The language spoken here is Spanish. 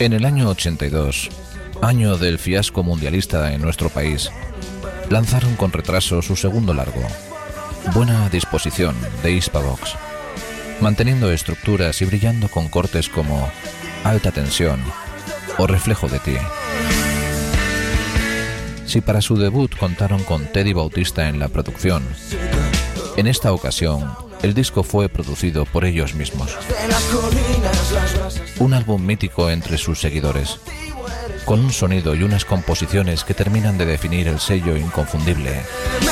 En el año 82, año del fiasco mundialista en nuestro país, lanzaron con retraso su segundo largo, Buena Disposición, de Hispavox, manteniendo estructuras y brillando con cortes como Alta Tensión o Reflejo de Ti. Si para su debut contaron con Teddy Bautista en la producción, en esta ocasión el disco fue producido por ellos mismos. Un álbum mítico entre sus seguidores, con un sonido y unas composiciones que terminan de definir el sello inconfundible